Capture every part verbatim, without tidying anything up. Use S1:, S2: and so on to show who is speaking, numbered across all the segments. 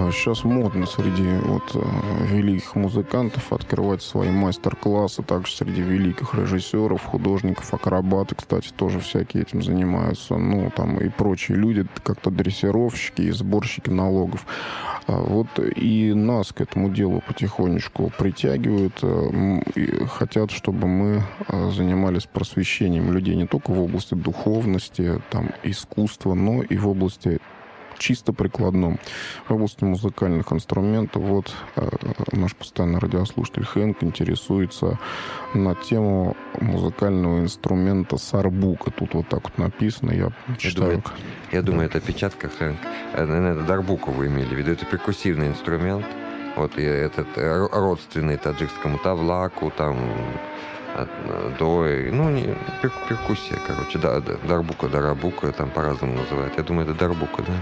S1: Сейчас модно среди вот великих музыкантов открывать свои мастер-классы, также среди великих режиссеров, художников, акробаты, кстати, тоже всякие этим занимаются, ну, там и прочие люди, как-то дрессировщики и сборщики налогов. Вот и нас к этому делу потихонечку притягивают, и хотят, чтобы мы занимались просвещением людей не только в области духовности, там, искусства, но и в области чисто прикладном, в области музыкальных инструментов. Вот э, наш постоянный радиослушатель Хэнк интересуется на тему музыкального инструмента сарбука. Тут вот так вот написано, я читаю.
S2: Я думаю, я думаю это печатка Хэнк. Наверное, дарбуку вы имели в виду. Это перкуссивный инструмент. Вот и этот родственный таджикскому тавлаку, там дой, ну, не, пер, перкуссия, короче, да, дарбука, дарабука, там по-разному называют. Я думаю, это дарбука, да.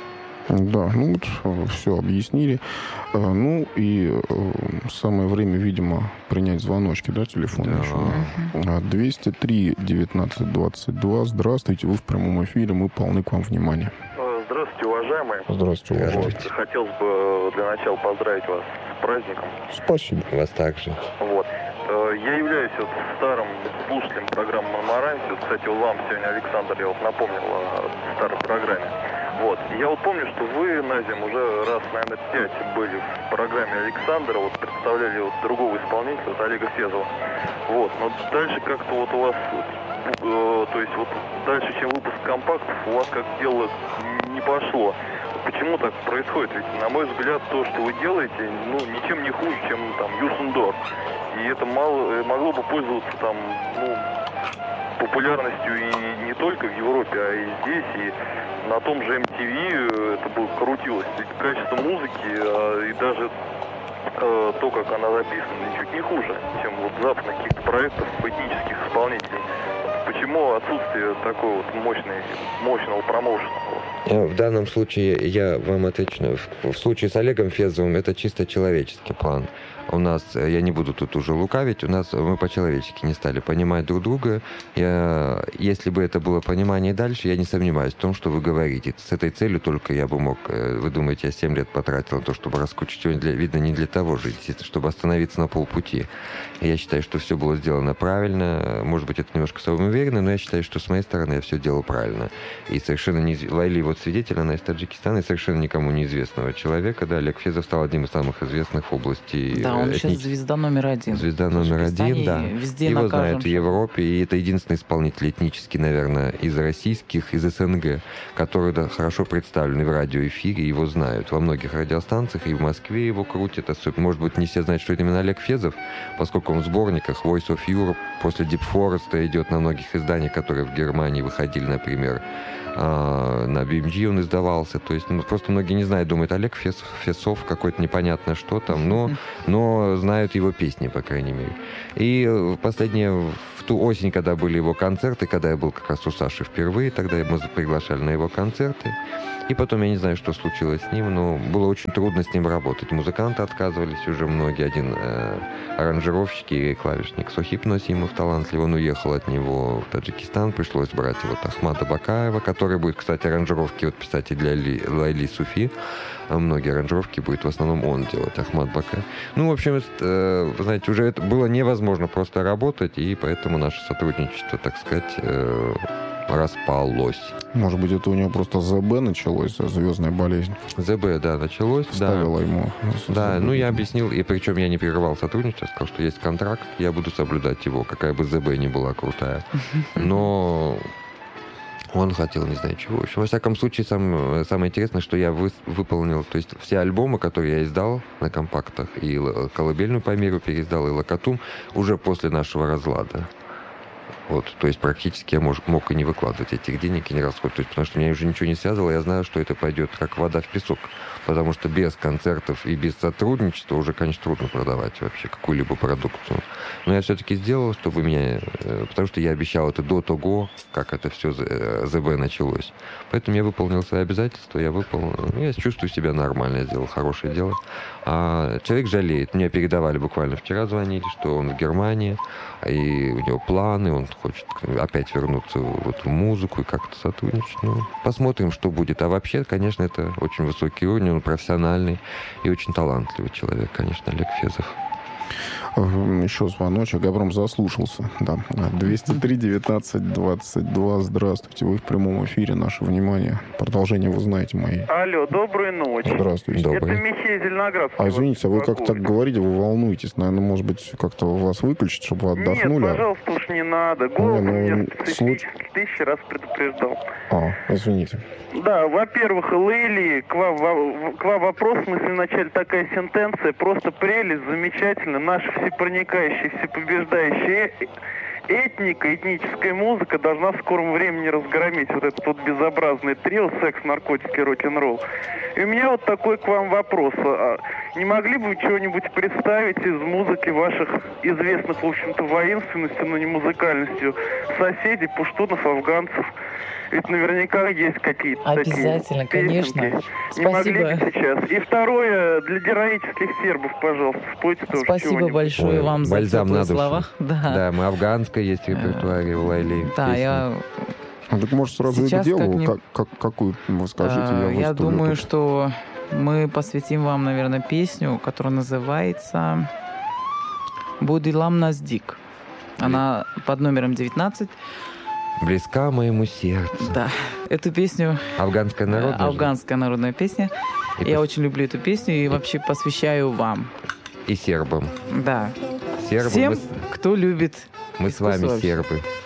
S1: Да, ну вот все объяснили. Ну и самое время, видимо, принять звоночки, да, телефон еще. двести три девятнадцать двадцать два. Здравствуйте, вы в прямом эфире, мы полны к вам внимания.
S3: Здравствуйте, уважаемые.
S1: Здравствуйте, уважаемые.
S3: Хотелось бы для начала поздравить вас с праздником.
S1: Спасибо.
S2: Вас также.
S3: Вот. Я являюсь вот старым слушателем программы «Мармаранси». Вот, кстати, вам сегодня, Александр, я вот напомнил о старой программе. Вот. Я вот помню, что вы, Назим, уже раз, наверное, пять были в программе Александра, вот представляли вот другого исполнителя, вот Олега Фезова. Вот. Но дальше как-то вот у вас, э, то есть вот дальше, чем выпуск компактов, у вас как дело не пошло. Почему так происходит? Ведь, на мой взгляд, то, что вы делаете, ну, ничем не хуже, чем там Юсендор. И это мало, могло бы пользоваться там, ну, популярностью и не только в Европе, а и здесь, и на том же эм ти ви это бы крутилось. Ведь качество музыки и даже э, то, как она записана, ничуть не хуже, чем вот западных каких-то проектов этнических исполнителей. Почему отсутствие такой вот мощной, мощного промоушена?
S2: В данном случае я вам отвечу. В случае с Олегом Фезовым это чисто человеческий план. У нас, я не буду тут уже лукавить, у нас мы по-человечески не стали понимать друг друга. Я, если бы это было понимание дальше, я не сомневаюсь в том, что вы говорите. С этой целью только я бы мог, вы думаете, я семь лет потратил на то, чтобы раскрутить его, для, видно, не для того же, чтобы остановиться на полпути. Я считаю, что все было сделано правильно. Может быть, это немножко самоуверенно, но я считаю, что с моей стороны я все делал правильно. И совершенно не... Лайли вот свидетель, она из Таджикистана, и совершенно никому неизвестного человека. Да, Олег Фезов стал одним из самых известных в области...
S4: Да, он
S2: этнич...
S4: сейчас звезда номер один.
S2: Звезда номер один, да.
S4: Везде
S2: Его
S4: накажем.
S2: знают в Европе, и это единственный исполнитель этнический, наверное, из российских, из эс эн гэ, который да, хорошо представлены в радиоэфире, его знают. Во многих радиостанциях, и в Москве его крутят. Особенно, может быть, не все знают, что это именно Олег Фезов, поскольку он в сборниках Voice of Europe, после Deep Forest идет на многих изданиях, которые в Германии выходили, например, на би эм джи он издавался. То есть ну, просто многие не знают, думают, Олег Фес, Фесов, какой-то непонятно что там, но, но знают его песни, по крайней мере. И в последнее, в ту осень, когда были его концерты, когда я был как раз у Саши впервые, тогда мы приглашали на его концерты. И потом, я не знаю, что случилось с ним, но было очень трудно с ним работать. Музыканты отказывались уже многие. Один э, аранжировщик и клавишник Сохип Носимов талантливый, он уехал от него в Таджикистан. Пришлось брать вот Ахмада Бакаева, который будет, кстати, аранжировки вот писать и для Ли, Лайли Суфи. А многие аранжировки будет в основном он делать, Ахмад Бакаев. Ну, в общем, э, вы знаете, уже это было невозможно просто работать, и поэтому наше сотрудничество, так сказать, э, распалось.
S1: Может быть, это у него просто зэ бэ началось, звездная болезнь.
S2: зэ бэ, да, началось.
S1: Ставила
S2: да.
S1: ему.
S2: Да, ну я объяснил, и причем я не прерывал сотрудничество, сказал, что есть контракт, я буду соблюдать его, какая бы зэ бэ ни была крутая. Но он хотел не знаю чего. В общем, во всяком случае, сам, самое интересное, что я вы, выполнил, то есть все альбомы, которые я издал на компактах, и «Колыбельную по миру» переиздал, и «Локотум», уже после нашего разлада. Вот, то есть практически я мож, мог и не выкладывать этих денег и не расходовать, потому что меня уже ничего не связывало, я знаю, что это пойдет как вода в песок, потому что без концертов и без сотрудничества уже, конечно, трудно продавать вообще какую-либо продукцию. Но я все-таки сделал, чтобы меня, потому что я обещал это до того, как это все зэ бэ началось. Поэтому я выполнил свои обязательства, я выполнил, я чувствую себя нормально, я сделал хорошее дело. А человек жалеет, мне передавали буквально вчера, звонили, что он в Германии, и у него планы, он хочет опять вернуться вот в музыку и как-то сотрудничать. Ну, посмотрим, что будет. А вообще, конечно, это очень высокий уровень, он профессиональный и очень талантливый человек, конечно, Олег Фезов.
S1: Еще звоночек. Габром заслушался. Да. двести три девятнадцать двадцать два. Здравствуйте. Вы в прямом эфире. Наше внимание. Продолжение вы знаете мои.
S3: Алло, доброй ночи.
S1: Здравствуйте.
S2: Добрый.
S3: Это Михей Зеленоградский.
S1: А извините, а вы как так говорите, вы волнуетесь. Наверное, может быть, как-то вас выключить, чтобы вы отдохнули?
S3: Нет, пожалуйста, уж не надо. Голос
S1: Не, ну,
S3: у меня
S1: случ-
S3: специфический. Тысячу раз предупреждал.
S1: А, извините.
S3: Да, во-первых, Лейли, к вам, во- к вам вопрос, в смысле, вначале такая сентенция, просто прелесть, замечательно, наша всепроникающая, всепобеждающая э- этника, этническая музыка должна в скором времени разгромить вот этот вот безобразный трио секс, наркотики, рок-н-ролл. И у меня вот такой к вам вопрос. А не могли бы вы чего-нибудь представить из музыки ваших известных, в общем-то, воинственностью, но не музыкальностью соседей, пуштунов, афганцев? Ведь наверняка есть какие-то
S4: Обязательно,
S3: такие
S4: конечно.
S3: песенки. Не могли
S4: Спасибо.
S3: бы сейчас? И второе, для героических сербов, пожалуйста, спойте тоже
S4: Спасибо
S3: чего-нибудь.
S4: большое
S2: Ой,
S4: вам за
S2: бальзам
S4: теплые
S2: на душу.
S4: слова. Да,
S2: Да, мы афганская есть в репертуаре у Лайли.
S4: да,
S2: песня.
S4: я,
S1: А так может сразу и к
S4: Сейчас
S1: делу?
S4: как не-
S1: Как, как- какую вы скажите?
S4: а,
S1: я
S4: я
S1: выступлю
S4: думаю,
S1: тут.
S4: что мы посвятим вам, наверное, песню, которая называется «Будилам Наздик». Она под номером девятнадцать.
S2: Близка моему сердцу.
S4: Да, эту песню,
S2: Афганская народная. же?
S4: афганская народная песня.
S2: И
S4: Я
S2: пос-
S4: очень люблю эту песню и вообще посвящаю вам.
S2: И сербам.
S4: Да.
S2: Сербы,
S4: Всем,
S2: мы, с-
S4: кто любит
S2: мы с вами
S4: искусство вообще.
S2: сербы.